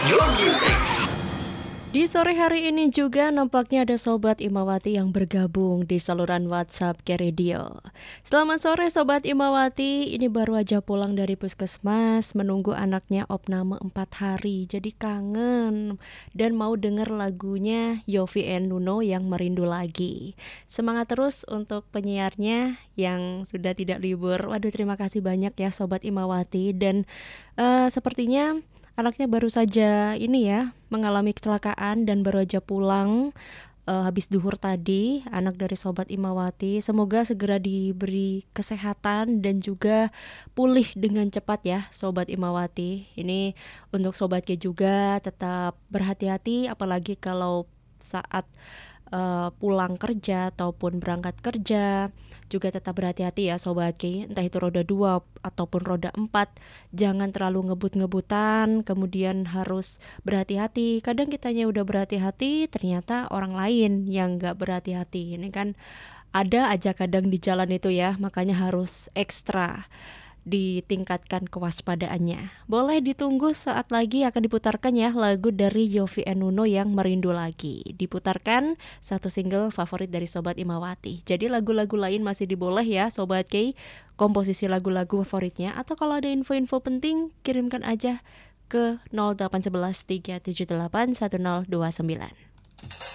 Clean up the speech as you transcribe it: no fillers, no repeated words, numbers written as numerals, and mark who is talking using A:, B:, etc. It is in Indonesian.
A: your music.
B: Di sore hari ini juga nampaknya ada Sobat Imawati yang bergabung di saluran WhatsApp K-Radio. Selamat sore Sobat Imawati, ini baru aja pulang dari puskesmas menunggu anaknya opname 4 hari. Jadi kangen dan mau denger lagunya Yovie and Nuno yang Merindu Lagi. Semangat terus untuk penyiarnya yang sudah tidak libur. Waduh, terima kasih banyak ya Sobat Imawati. Dan sepertinya anaknya baru saja ini ya mengalami kecelakaan dan baru aja pulang habis duhur tadi, anak dari Sobat Imawati. Semoga segera diberi kesehatan dan juga pulih dengan cepat ya Sobat Imawati. Ini untuk Sobatnya juga tetap berhati-hati, apalagi kalau saat pulang kerja ataupun berangkat kerja. Juga tetap berhati-hati ya Sobat Ki, entah itu roda 2 ataupun roda 4. Jangan terlalu ngebut-ngebutan, kemudian harus berhati-hati. Kadang kitanya udah berhati-hati, ternyata orang lain yang gak berhati-hati. Ini kan ada aja kadang di jalan itu ya, makanya harus ekstra ditingkatkan kewaspadaannya. Boleh ditunggu, saat lagi akan diputarkan ya lagu dari Yovie and Nuno yang Merindu Lagi. Diputarkan satu single favorit dari Sobat Imawati. Jadi lagu-lagu lain masih diboleh ya Sobat K, komposisi lagu-lagu favoritnya. Atau kalau ada info-info penting, kirimkan aja ke 0811 378 1029.